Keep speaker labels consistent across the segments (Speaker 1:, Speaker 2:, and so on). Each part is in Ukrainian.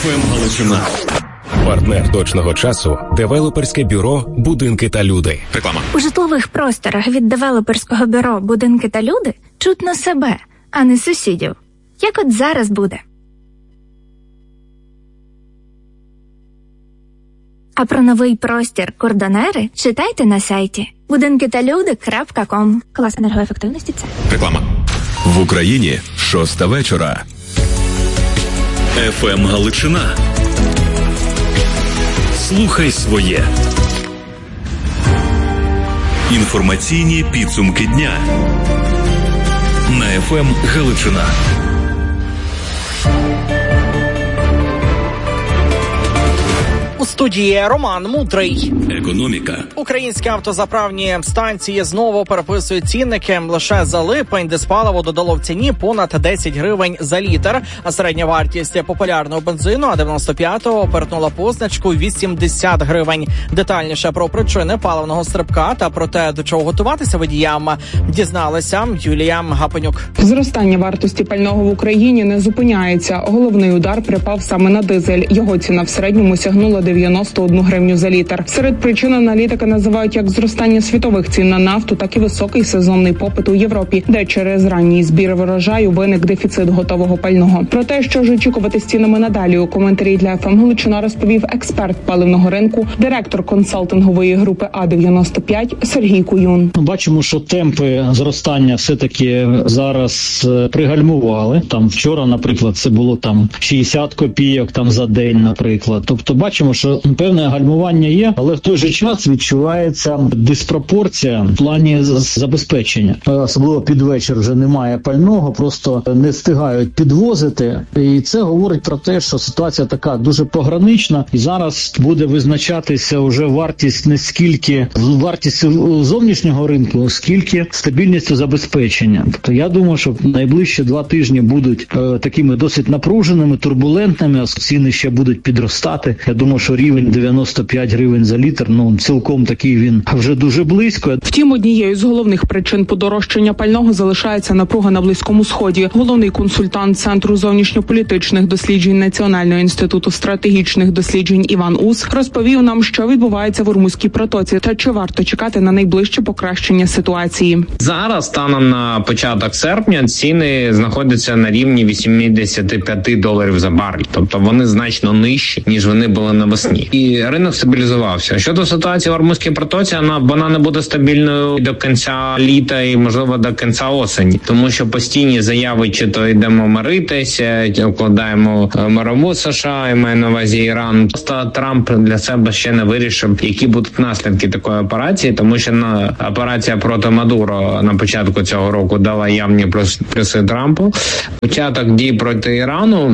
Speaker 1: ФМ Галичина. Партнер точного часу – девелоперське бюро «Будинки та люди». Реклама.
Speaker 2: У житлових просторах від девелоперського бюро «Будинки та люди» чутно себе, а не сусідів. Як от зараз буде. А про новий простір «Кордонери» читайте на сайті budinkitalude.com. Клас енергоефективності – це.
Speaker 1: Реклама. В Україні 6 вечора. ФМ Галичина. Слухай своє. Інформаційні підсумки дня на ФМ Галичина.
Speaker 3: У студії Роман Мудрий.
Speaker 1: Економіка.
Speaker 3: Українські автозаправні станції знову переписують цінники. Лише за липень диспаливо додало в ціні понад 10 гривень за літр, а середня вартість популярного бензину А95 перетнула позначку 80 гривень. Детальніше про причини паливного стрибка та про те, до чого готуватися водіям, дізналася Юлія Гапенюк.
Speaker 4: Зростання вартості пального в Україні не зупиняється. Головний удар припав саме на дизель. Його ціна в середньому сягнула 91 гривню за літр. Серед причин аналітики називають як зростання світових цін на нафту, так і високий сезонний попит у Європі, де через ранній збір врожаю виник дефіцит готового пального. Про те, що ж очікувати з цінами надалі, у коментарі для ФМ Галичина розповів експерт паливного ринку, директор консалтингової групи А95 Сергій Куюн.
Speaker 5: Бачимо, що темпи зростання все-таки зараз пригальмували. Там вчора, наприклад, це було 60 копійок за день, наприклад. Тобто бачимо, що певне гальмування є, але в той же час відчувається диспропорція в плані забезпечення. Особливо під вечір вже немає пального, просто не встигають підвозити. І це говорить про те, що ситуація така дуже погранична. І зараз буде визначатися вже вартість не скільки вартістю зовнішнього ринку, скільки стабільністю забезпечення. Тобто я думаю, що найближчі 2 тижні будуть такими досить напруженими, турбулентними, а ціни ще будуть підростати. Я думаю, що рівень 95 гривень за літр, цілком такий він вже дуже близько.
Speaker 4: Втім, однією з головних причин подорожчання пального залишається напруга на Близькому Сході. Головний консультант Центру зовнішньополітичних досліджень Національного інституту стратегічних досліджень Іван Ус розповів нам, що відбувається в Ормузькій протоці та чи варто чекати на найближче покращення ситуації.
Speaker 6: Зараз, станом на початок серпня, ціни знаходяться на рівні $85 за барель. Тобто вони значно нижчі, ніж вони були навесні. І ринок стабілізувався. Щодо ситуації в Ормузькій протоці, вона не буде стабільною до кінця літа і, можливо, до кінця осені. Тому що постійні заяви, чи то йдемо миритися, укладаємо мирову США, і має на увазі Іран. Просто Трамп для себе ще не вирішив, які будуть наслідки такої операції, тому що операція проти Мадуро на початку цього року дала явні плюси Трампу. Початок дій проти Ірану,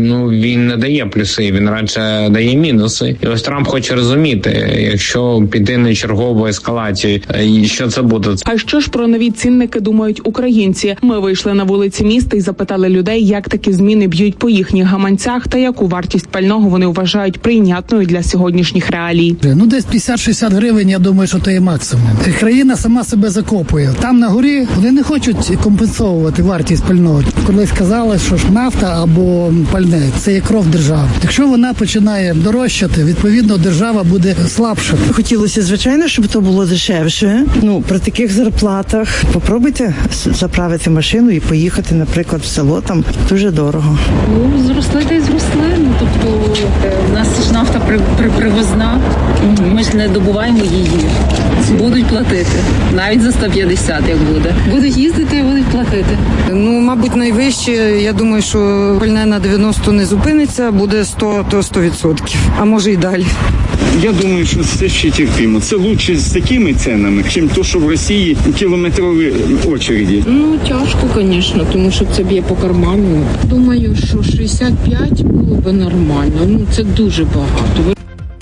Speaker 6: він не дає плюси, він радше дає мінуси. І ось Трамп хоче розуміти, якщо піти на чергову ескалацію, що це буде.
Speaker 4: А що ж про нові цінники думають українці? Ми вийшли на вулиці міста і запитали людей, як такі зміни б'ють по їхніх гаманцях та яку вартість пального вони вважають прийнятною для сьогоднішніх реалій.
Speaker 7: Десь 50-60 гривень, я думаю, що це є максимум. Країна сама себе закопує. Там на горі вони не хочуть компенсовувати вартість пального. Колись казали, що ж нафта або пальне – це є кров держави. Якщо вона починає дорожчати, відповідно, держава буде слабша.
Speaker 8: Хотілося, звичайно, щоб то було дешевше. При таких зарплатах попробуйте заправити машину і поїхати, наприклад, в село, там дуже дорого.
Speaker 9: Зросли та й зросли. Тобто у нас ж нафта привозна, ми ж не добуваємо її. Будуть платити. Навіть за 150, як буде. Будуть їздити і будуть платити.
Speaker 10: Мабуть, найвище, я думаю, що пальне на 90 не зупиниться, буде 100, то 100%. А може і далі.
Speaker 11: Я думаю, що це ще терпимо. Це краще з такими цінами, чим то, що в Росії кілометрові очереді.
Speaker 12: Тяжко, звісно, тому що це б'є по карману. Думаю, що 65 було б нормально. Це дуже багато.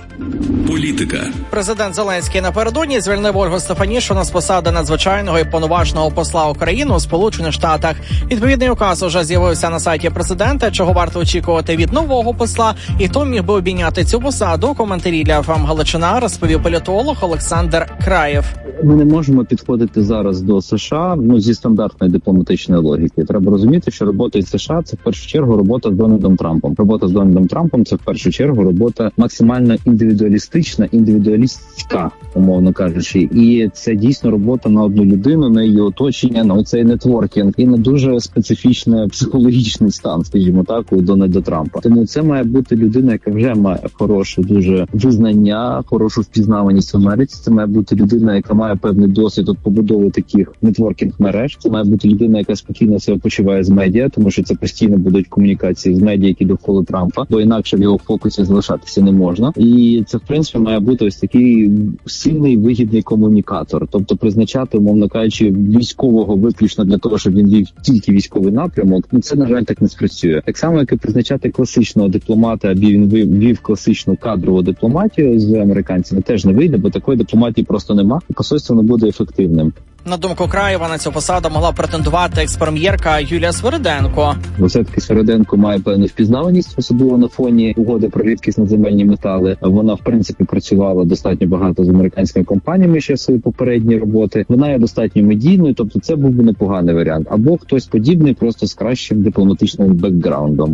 Speaker 1: Політика.
Speaker 3: Президент Зеленський напередодні звільнив Ольгу Стефанішину з посади надзвичайного і повноважного посла України у Сполучених Штатах. Відповідний указ уже з'явився на сайті президента, чого варто очікувати від нового посла і хто міг би обійняти цю посаду. У коментарі для ФМ Галичина розповів політолог Олександр Краєв.
Speaker 5: Ми не можемо підходити зараз до США зі стандартної дипломатичної логіки. Треба розуміти, що робота із США – це в першу чергу робота з Дональдом Трампом. Робота з Дональдом Трампом – це в першу чергу робота максимально індивідуалістична, умовно кажучи. І це дійсно робота на одну людину, на її оточення, на оцей нетворкінг і на дуже специфічний психологічний стан, скажімо так, у Дональда Трампа. Тому це має бути людина, яка вже має хороше дуже визнання, хорошу впізнаваність в Америці. Це має бути людина, яка має певний досвід від побудови таких нетворкінг-мереж. Це має бути людина, яка спокійно себе почуває з медіа, тому що це постійно будуть комунікації з медіа, які довкола Трампа, бо інакше в його фокусі залишатися не можна. І це, в принципі, має бути ось такий сильний, вигідний комунікатор. Тобто призначати, умовно кажучи, військового виключно для того, щоб він вів тільки військовий напрямок, це, на жаль, так не спрацює. Так само, як і призначати класичного дипломата, аби він вів класичну кадрову дипломатію з американцями, теж не вийде, бо такої дипломатії просто нема. І посольство не буде ефективним.
Speaker 3: На думку Краєва, на цю посаду могла претендувати екс-прем'єрка Юлія Свириденко.
Speaker 5: Все-таки Свириденко має певну впізнаваність, особливо на фоні угоди про рідкісні земельні метали. Вона, в принципі, працювала достатньо багато з американськими компаніями ще в свої попередні роботи. Вона є достатньо медійною, тобто це був би непоганий варіант. Або хтось подібний, просто з кращим дипломатичним бекграундом.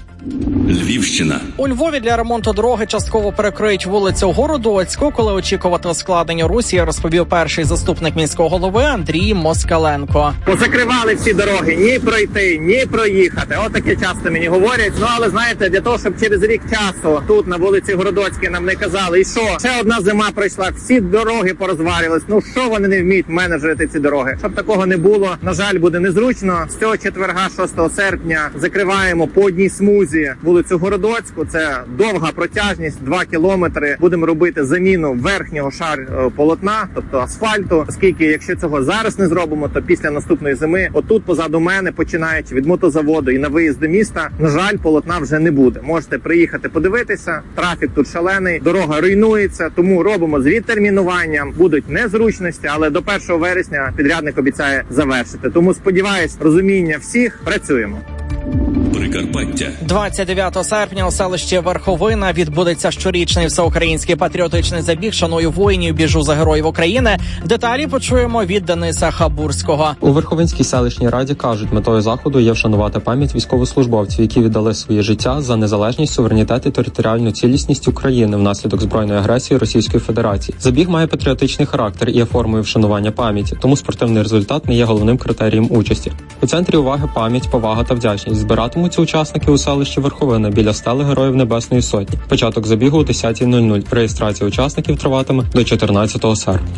Speaker 13: Львівщина.
Speaker 3: У Львові для ремонту дороги частково перекриють вулицю Городоцьку. Коли очікувати ускладнення Русі, розповів перший заступник міського голови Андрій Москаленко.
Speaker 14: Позакривали всі дороги, ні пройти, ні проїхати. Отаке часто мені говорять. Але знаєте, для того, щоб через рік часу тут на вулиці Городоцькій нам не казали, і що, ще одна зима пройшла, всі дороги порозвалювались. Що вони не вміють менеджерити ці дороги? Щоб такого не було, на жаль, буде незручно. З цього четверга, 6 серпня, закриваємо по одній смузі вулицю Городоцьку. Це довга протяжність, 2 кілометри. Будемо робити заміну верхнього шару полотна, тобто асфальту. Оскільки, якщо цього зараз не зробимо, то після наступної зими, отут позаду мене, починаючи від мотозаводу і на виїзд до міста, на жаль, полотна вже не буде. Можете приїхати подивитися, трафік тут шалений, дорога руйнується, тому робимо з відтермінуванням. Будуть незручності, але до 1 вересня підрядник обіцяє завершити. Тому, сподіваюсь, розуміння всіх, працюємо.
Speaker 13: Прикарпаття.
Speaker 3: 29 серпня у селищі Верховина відбудеться щорічний всеукраїнський патріотичний забіг «Шаную воїнів, біжу за героїв України». Деталі почуємо від Дениса Хабурського.
Speaker 15: У Верховинській селищній раді кажуть, метою заходу є вшанувати пам'ять військовослужбовців, які віддали своє життя за незалежність, суверенітет і територіальну цілісність України внаслідок збройної агресії Російської Федерації. Забіг має патріотичний характер і є формою вшанування пам'яті, тому спортивний результат не є головним критерієм участі. У центрі уваги пам'ять, повага та вдячність. Збиратимуться учасники у селищі Верховина біля стели Героїв Небесної Сотні. Початок забігу о 10:00. Реєстрація учасників триватиме до 14 серпня.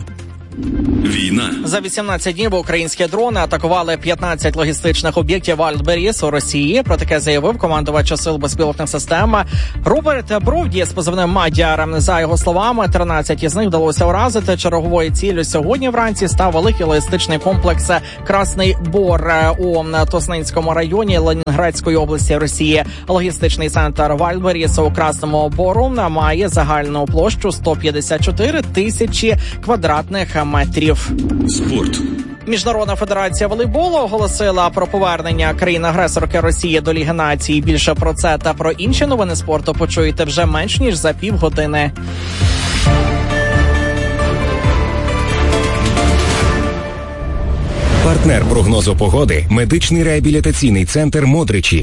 Speaker 13: Війна.
Speaker 3: За 18 днів українські дрони атакували 15 логістичних об'єктів Wildberries у Росії. Про таке заявив командувач сил безпілотних систем Роберт Бровді з позивним «Мадяр». За його словами, 13 із них вдалося уразити. Черговою ціллю сьогодні вранці став великий логістичний комплекс «Красний Бор» у Тоснинському районі Ленінградської області Росії. Логістичний центр Wildberries у Красному Бору має загальну площу 154 тисячі квадратних метрів.
Speaker 13: Спорт.
Speaker 3: Міжнародна федерація волейболу оголосила про повернення країни-агресорки Росії до Ліги Націй. Більше про це та про інші новини спорту почуєте вже менш ніж за півгодини.
Speaker 1: Партнер прогнозу погоди – медичний реабілітаційний центр «Модричі».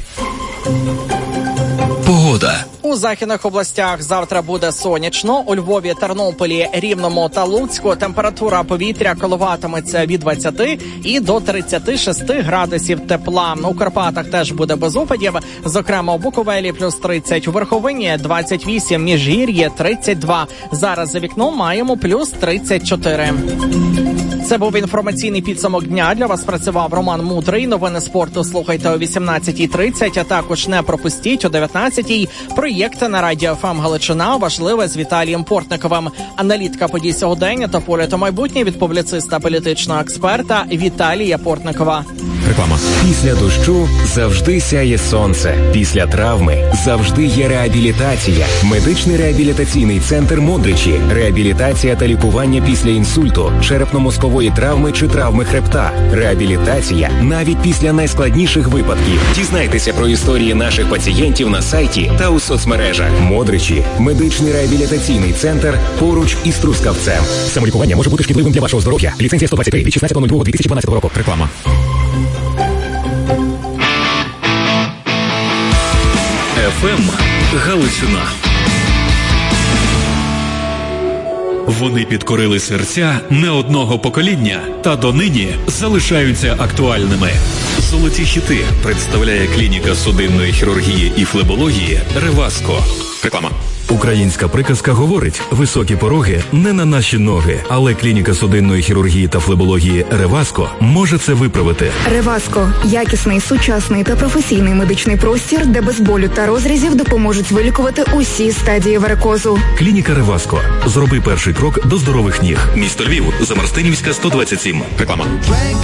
Speaker 13: Погода.
Speaker 3: У західних областях завтра буде сонячно. У Львові, Тернополі, Рівному та Луцьку температура повітря коливатиметься від 20 і до 36 градусів тепла. У Карпатах теж буде без опадів. Зокрема, у Буковелі плюс 30, у Верховині 28, Міжгір'ї 32. Зараз за вікном маємо плюс 34. Це був інформаційний підсумок дня. Для вас працював Роман Мудрий. Новини спорту слухайте о 18:30, а також не пропустіть о 19:00 проєкти на Радіо ФМ Галичина «Важливе» з Віталієм Портниковим. Аналітика подій сьогодення та погляд у майбутнє від публіциста політичного експерта Віталія Портникова.
Speaker 13: Реклама.
Speaker 1: Після дощу завжди сяє сонце. Після травми завжди є реабілітація. Медичний реабілітаційний центр «Модричі». Реабілітація та лікування після інсульту, черепно-мозкової травми чи травми хребта. Реабілітація навіть після найскладніших випадків. Дізнайтеся про історії наших пацієнтів на сайті та у соцмережах. «Модричі» – медичний реабілітаційний центр поруч із Трускавцем.
Speaker 13: Самолікування може бути шкідливим для вашого здоров'я. Ліцензія 123 від 16.02.2012 року. Реклама. ФМ Галичина. Вони підкорили серця не одного покоління та донині залишаються актуальними. Золоті хіти представляє клініка судинної хірургії і флебології «Реваско». Реклама. Українська приказка говорить: високі пороги не на наші ноги, але клініка судинної хірургії та флебології «Реваско» може це виправити.
Speaker 16: «Реваско» – якісний, сучасний та професійний медичний простір, де без болю та розрізів допоможуть вилікувати усі стадії варикозу.
Speaker 13: Клініка «Реваско». Зроби перший крок до здорових ніг. Місто Львів, Замарстинівська, 127. Реклама.